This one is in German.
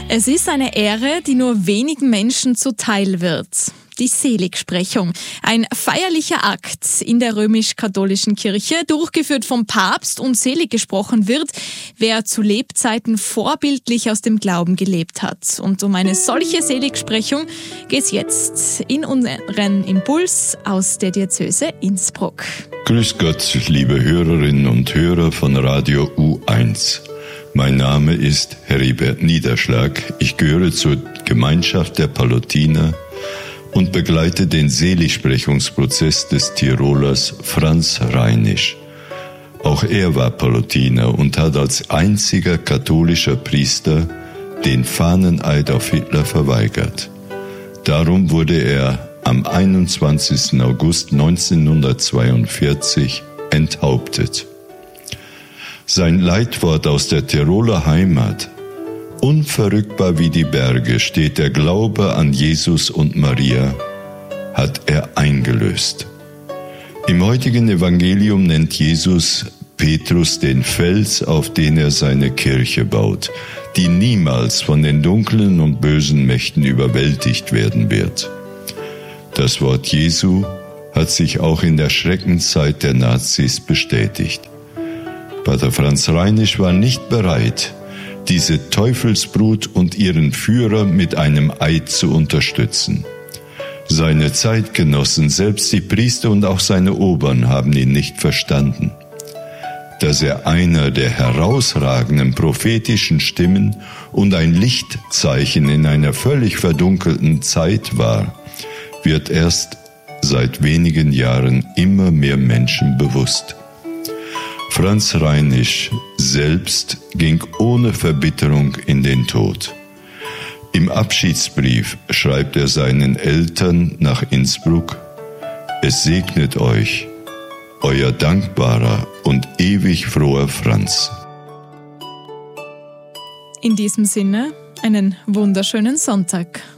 Es ist eine Ehre, die nur wenigen Menschen zuteil wird. Die Seligsprechung. Ein feierlicher Akt in der römisch-katholischen Kirche, durchgeführt vom Papst, und selig gesprochen wird, wer zu Lebzeiten vorbildlich aus dem Glauben gelebt hat. Und um eine solche Seligsprechung geht es jetzt in unseren Impuls aus der Diözese Innsbruck. Grüß Gott, liebe Hörerinnen und Hörer von Radio U1. Mein Name ist Heribert Niederschlag. Ich gehöre zur Gemeinschaft der Pallottiner und begleite den Seligsprechungsprozess des Tirolers Franz Reinisch. Auch er war Pallottiner und hat als einziger katholischer Priester den Fahneneid auf Hitler verweigert. Darum wurde er am 21. August 1942 enthauptet. Sein Leitwort aus der Tiroler Heimat: unverrückbar wie die Berge steht der Glaube an Jesus und Maria, hat er eingelöst. Im heutigen Evangelium nennt Jesus Petrus den Fels, auf den er seine Kirche baut, die niemals von den dunklen und bösen Mächten überwältigt werden wird. Das Wort Jesu hat sich auch in der Schreckenszeit der Nazis bestätigt. Pater Franz Reinisch war nicht bereit, diese Teufelsbrut und ihren Führer mit einem Eid zu unterstützen. Seine Zeitgenossen, selbst die Priester und auch seine Obern, haben ihn nicht verstanden. Dass er einer der herausragenden prophetischen Stimmen und ein Lichtzeichen in einer völlig verdunkelten Zeit war, wird erst seit wenigen Jahren immer mehr Menschen bewusst. Franz Reinisch selbst ging ohne Verbitterung in den Tod. Im Abschiedsbrief schreibt er seinen Eltern nach Innsbruck: Es segnet euch, euer dankbarer und ewig froher Franz. In diesem Sinne, einen wunderschönen Sonntag.